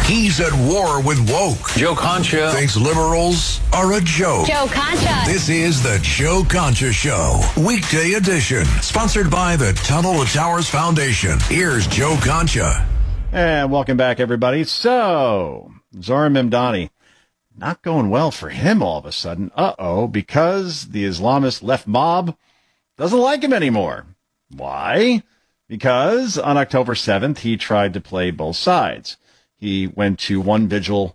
He's at war with woke. Joe Concha thinks liberals are a joke. Joe Concha. This is the Joe Concha Show, weekday edition, sponsored by the Tunnel to Towers Foundation. Here's Joe Concha. And welcome back, everybody. So, Zohran Mamdani, not going well for him all of a sudden. Because the Islamist left mob doesn't like him anymore. Why? Because on October 7th, he tried to play both sides. He went to one vigil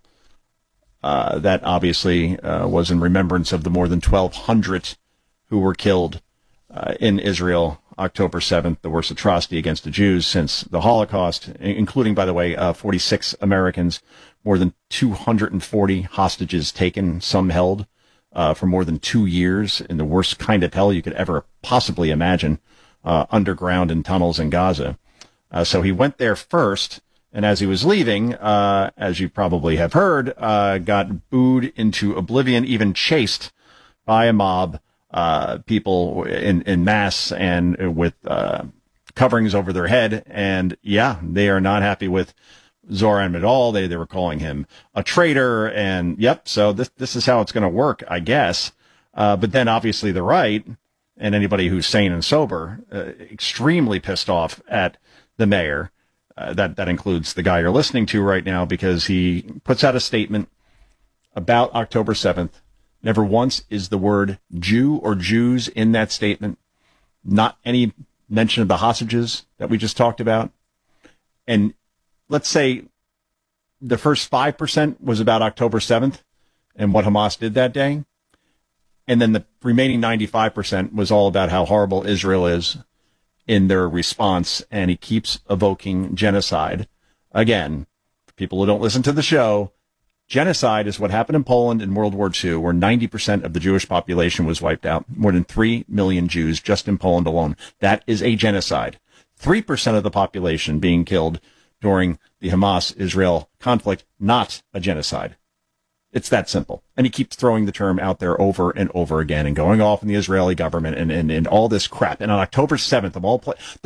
that obviously was in remembrance of the more than 1,200 who were killed in Israel October 7th, the worst atrocity against the Jews since the Holocaust, including, by the way, 46 Americans, more than 240 hostages taken, some held for more than 2 years in the worst kind of hell you could ever possibly imagine, underground in tunnels in Gaza. So he went there first. And as he was leaving, as you probably have heard, got booed into oblivion, even chased by a mob, people in mass and with coverings over their head. And yeah, they are not happy with Zohran at all. They were calling him a traitor. And yep, so this is how it's going to work, I guess. But then obviously the right and anybody who's sane and sober, extremely pissed off at the mayor. That includes the guy you're listening to right now, because he puts out a statement about October 7th. Never once is the word Jew or Jews in that statement. Not any mention of the hostages that we just talked about. And let's say the first 5% was about October 7th and what Hamas did that day. And then the remaining 95% was all about how horrible Israel is in their response, and he keeps evoking genocide. Again, for people who don't listen to the show, genocide is what happened in Poland in World War II, where 90% of the Jewish population was wiped out. More than 3 million Jews just in Poland alone. That is a genocide. 3% of the population being killed during the Hamas-Israel conflict, not a genocide. It's that simple. And he keeps throwing the term out there over and over again and going off in the Israeli government and all this crap. And on October 7th of all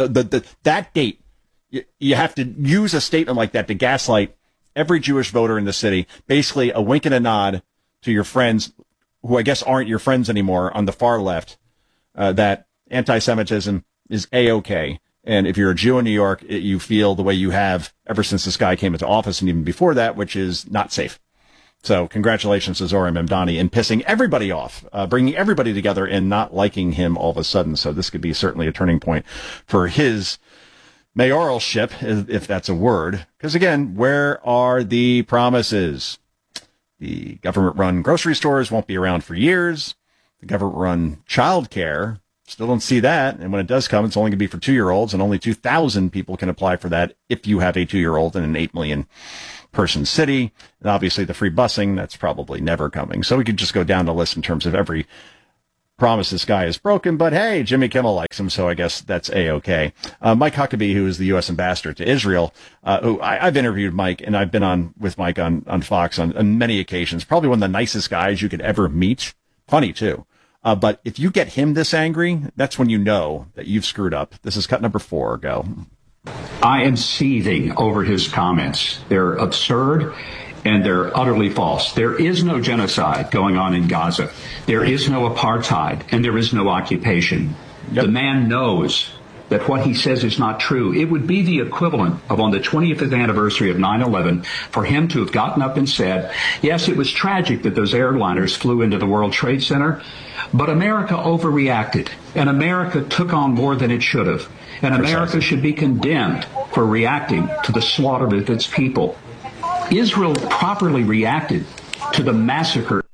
that date, you have to use a statement like that to gaslight every Jewish voter in the city. Basically a wink and a nod to your friends, who I guess aren't your friends anymore on the far left, that anti-Semitism is A-OK. And if you're a Jew in New York, you feel the way you have ever since this guy came into office and even before that, which is not safe. So congratulations to Zohran Mamdani in pissing everybody off, bringing everybody together and not liking him all of a sudden. So this could be certainly a turning point for his mayoralship, if that's a word. Because again, where are the promises? The government-run grocery stores won't be around for years. The government-run childcare, still don't see that. And when it does come, it's only going to be for 2-year-olds, and only 2,000 people can apply for that if you have a 2-year-old in an 8 million person city. And obviously the free busing, that's probably never coming. So we could just go down the list in terms of every promise this guy has broken. But hey, Jimmy Kimmel likes him, so I guess that's A-OK. Mike Huckabee, who is the U.S. ambassador to Israel, who I've interviewed Mike, and I've been on with Mike on Fox on many occasions. Probably one of the nicest guys you could ever meet. Funny, too. But if you get him this angry, that's when you know that you've screwed up. This is cut number 4. Go. I am seething over his comments. They're absurd and they're utterly false. There is no genocide going on in Gaza. There is no apartheid and there is no occupation. Yep. The man knows that what he says is not true. It would be the equivalent of on the 25th anniversary of 9/11 for him to have gotten up and said, yes, it was tragic that those airliners flew into the World Trade Center, but America overreacted and America took on more than it should have. And America should be condemned for reacting to the slaughter of its people. Israel properly reacted to the massacre.